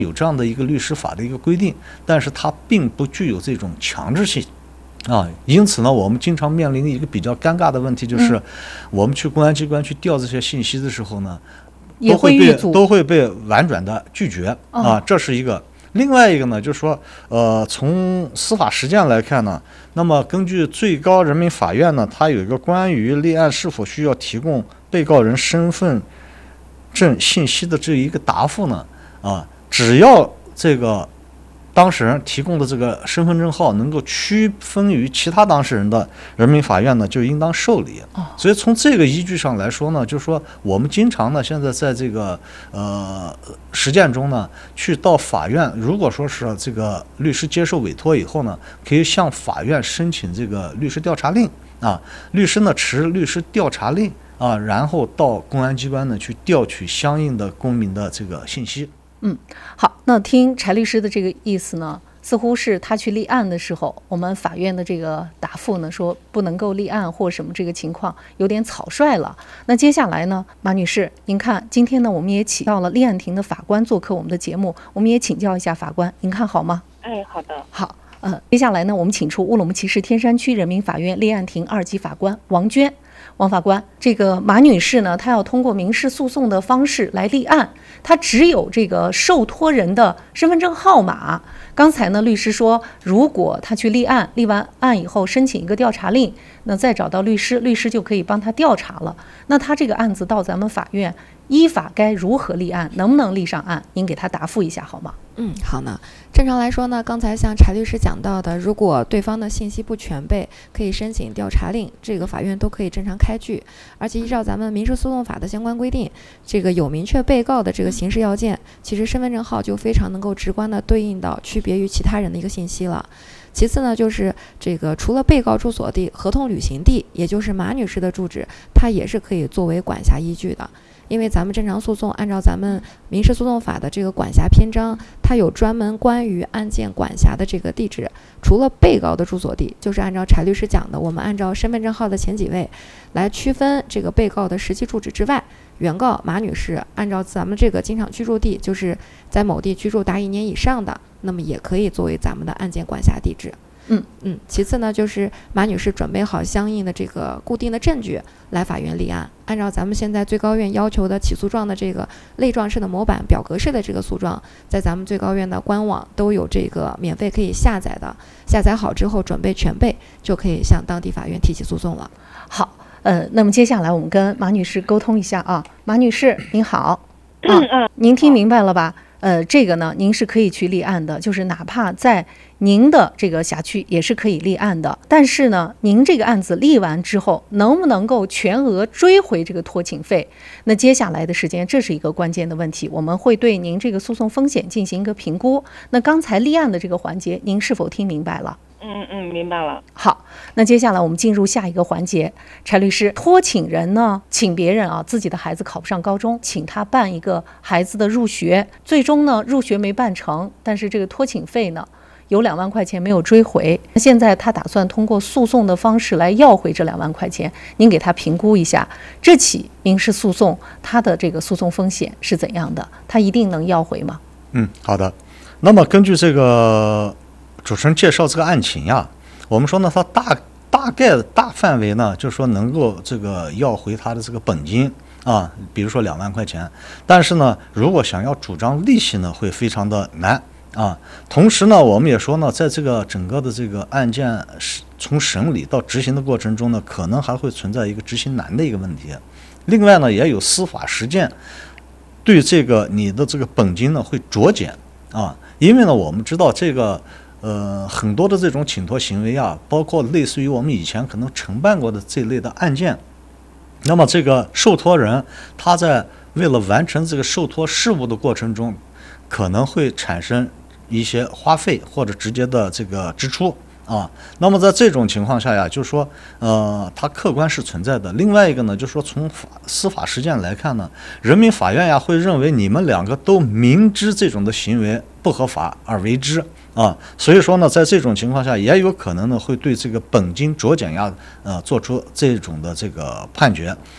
有这样的一个律师法的一个规定，但是它并不具有这种强制性。因此呢，我们经常面临一个比较尴尬的问题，就是我们去公安机关去调这些信息的时候呢，都会被婉转的拒绝这是一个。另外一个呢，就是说，从司法实践来看呢，那么根据最高人民法院呢，它有一个关于立案是否需要提供被告人身份证信息的这一个答复呢，只要这个当事人提供的这个身份证号能够区分于其他当事人的，人民法院呢就应当受理。所以从这个依据上来说呢，就是说我们经常呢现在在这个实践中呢，去到法院，如果说是这个律师接受委托以后呢，可以向法院申请这个律师调查令律师呢持律师调查令然后到公安机关呢去调取相应的公民的这个信息。 好，那听柴律师的这个意思呢，似乎是他去立案的时候，我们法院的这个答复呢说不能够立案或什么这个情况有点草率了。那接下来呢，马女士，您看今天呢我们也请到了立案庭的法官做客我们的节目，我们也请教一下法官，您看好吗？ 好的。 好，接下来呢我们请出乌鲁木齐市天山区人民法院立案庭2级法官王娟。王法官，这个马女士呢，她要通过民事诉讼的方式来立案，她只有这个受托人的身份证号码。刚才呢，律师说，如果她去立案，立完案以后申请一个调查令，那再找到律师，律师就可以帮她调查了。那她这个案子到咱们法院，依法该如何立案，能不能立上案？您给她答复一下好吗？ 好呢。正常来说呢，刚才像柴律师讲到的，如果对方的信息不全备，可以申请调查令，这个法院都可以正常开具。而且依照咱们民事诉讼法的相关规定，这个有明确被告的这个刑事要件，其实身份证号就非常能够直观的对应到区别于其他人的一个信息了。其次呢，就是这个除了被告住所地，合同履行地，也就是马女士的住址，它也是可以作为管辖依据的。因为咱们正常诉讼按照咱们民事诉讼法的这个管辖篇章，它有专门关于案件管辖的这个地址，除了被告的住所地，就是按照柴律师讲的，我们按照身份证号的前几位来区分这个被告的实际住址之外，原告马女士按照咱们这个经常居住地，就是在某地居住达1年以上的，那么也可以作为咱们的案件管辖地址。其次呢，就是马女士准备好相应的这个固定的证据来法院立案，按照咱们现在最高院要求的起诉状的这个类状式的模板表格式的这个诉状，在咱们最高院的官网都有这个免费可以下载的，下载好之后准备全备，就可以向当地法院提起诉讼了。 好，那么接下来我们跟马女士沟通一下啊，马女士您好，您听明白了吧？这个呢，您是可以去立案的，就是哪怕在您的这个辖区也是可以立案的。但是呢，您这个案子立完之后，能不能够全额追回这个拖请费？那接下来的时间，这是一个关键的问题，我们会对您这个诉讼风险进行一个评估。那刚才立案的这个环节，您是否听明白了？ 明白了。 好，那接下来我们进入下一个环节。柴律师，托请人呢，请别人自己的孩子考不上高中，请他办一个孩子的入学，最终呢入学没办成，但是这个托请费呢有2万块钱没有追回，现在他打算通过诉讼的方式来要回这2万块钱，您给他评估一下这起民事诉讼他的这个诉讼风险是怎样的，他一定能要回吗？ 好的。那么根据这个主持人介绍这个案情呀，我们说呢，他大概大范围呢，就是说能够这个要回他的这个本金比如说2万块钱，但是呢，如果想要主张利息呢，会非常的难同时呢，我们也说呢，在这个整个的这个案件从审理到执行的过程中呢，可能还会存在一个执行难的一个问题。另外呢，也有司法实践对这个你的这个本金呢会酌减因为呢，我们知道这个很多的这种请托行为包括类似于我们以前可能承办过的这类的案件，那么这个受托人他在为了完成这个受托事务的过程中，可能会产生一些花费或者直接的这个支出那么在这种情况下就是说它客观是存在的。另外一个呢，就是说从司法实践来看呢，人民法院会认为你们2个都明知这种的行为不合法而为之所以说呢，在这种情况下也有可能呢会对这个本金酌减做出这种的这个判决。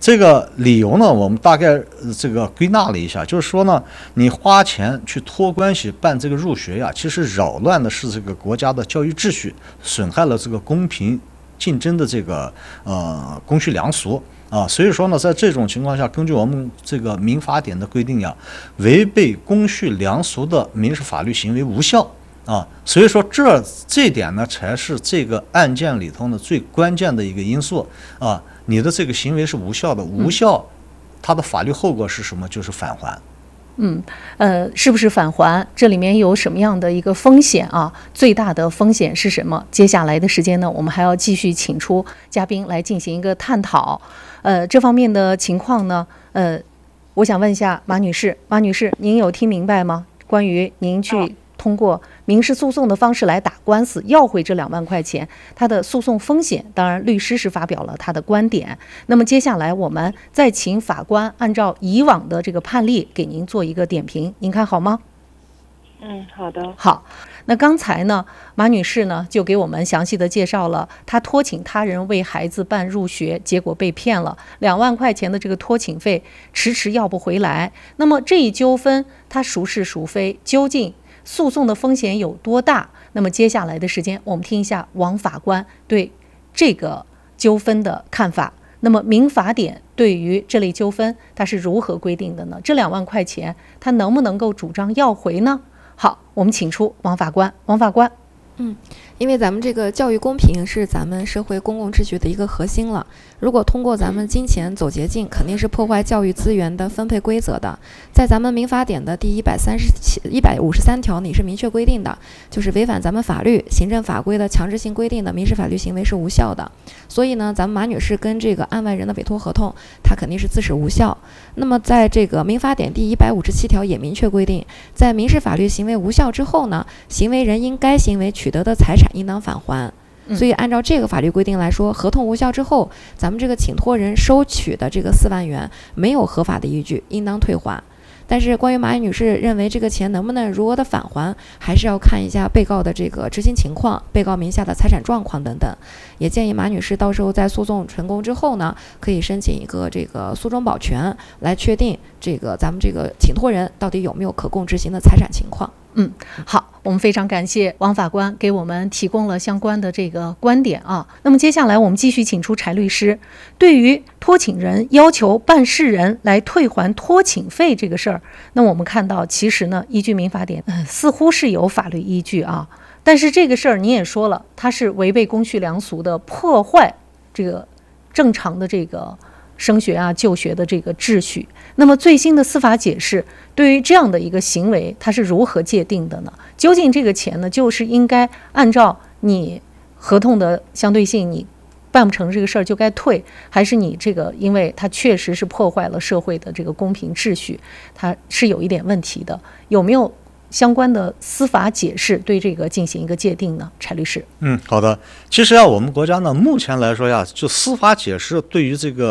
这个理由呢，我们大概这个归纳了一下，就是说呢，你花钱去托关系办这个入学呀，其实扰乱的是这个国家的教育秩序，损害了这个公平竞争的这个公序良俗啊。所以说呢，在这种情况下，根据我们这个民法典的规定呀，违背公序良俗的民事法律行为无效啊。所以说这点呢，才是这个案件里头呢最关键的一个因素啊。你的这个行为是无效的，无效，它的法律后果是什么？就是返还。 是不是返还？这里面有什么样的一个风险啊？最大的风险是什么？接下来的时间呢，我们还要继续请出嘉宾来进行一个探讨。这方面的情况呢，我想问一下马女士，您有听明白吗？关于您去通过民事诉讼的方式来打官司，要回这2万块钱，他的诉讼风险，当然律师是发表了他的观点。那么接下来我们再请法官按照以往的这个判例给您做一个点评，您看好吗？ 好的。 好，那刚才呢，马女士呢就给我们详细的介绍了她托请他人为孩子办入学，结果被骗了2万块钱的这个托请费，迟迟要不回来。那么这一纠纷它孰是孰非，究竟诉讼的风险有多大？那么接下来的时间，我们听一下王法官对这个纠纷的看法。那么民法典对于这类纠纷它是如何规定的呢？这2万块钱它能不能够主张要回呢？好，我们请出王法官。王法官， 因为咱们这个教育公平是咱们社会公共秩序的一个核心了。如果通过咱们金钱走捷径，肯定是破坏教育资源的分配规则的。在咱们民法典的第153条里是明确规定的，就是违反咱们法律、行政法规的强制性规定的民事法律行为是无效的。所以呢，咱们马女士跟这个案外人的委托合同，它肯定是自始无效。那么在这个民法典第157条也明确规定，在民事法律行为无效之后呢，行为人因该行为取得的财产应当返还。所以按照这个法律规定来说，合同无效之后，咱们这个请托人收取的这个4万元没有合法的依据，应当退还。但是关于马女士认为这个钱能不能如何的返还，还是要看一下被告的这个执行情况、被告名下的财产状况等等。也建议马女士到时候在诉讼成功之后呢，可以申请一个这个诉讼保全，来确定这个咱们这个请托人到底有没有可供执行的财产情况。 好，我们非常感谢王法官给我们提供了相关的这个观点啊。那么接下来我们继续请出柴律师，对于托请人要求办事人来退还托请费这个事儿，那我们看到其实呢，依据民法典，似乎是有法律依据啊。但是这个事儿你也说了，它是违背公序良俗的，破坏这个正常的这个升学啊、就学的这个秩序。那么最新的司法解释对于这样的一个行为，它是如何界定的呢？究竟这个钱呢，就是应该按照你合同的相对性，你办不成这个事儿就该退，还是你这个因为它确实是破坏了社会的这个公平秩序，它是有一点问题的？有没有相关的司法解释对这个进行一个界定呢？柴律师。 好的。其实我们国家呢，目前来说呀，就司法解释对于这个